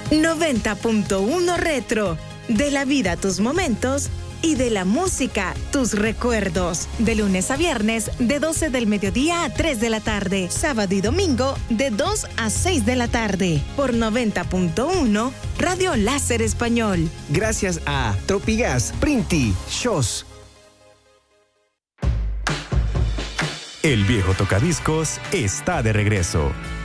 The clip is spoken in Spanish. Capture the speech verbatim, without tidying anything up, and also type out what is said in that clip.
noventa punto uno Retro. De la vida tus momentos y de la música tus recuerdos. De lunes a viernes de doce del mediodía a tres de la tarde. Sábado y domingo de dos a seis de la tarde. Por noventa punto uno Radio Láser Español. Gracias a Tropigas, Printi, Shows. El viejo tocadiscos está de regreso.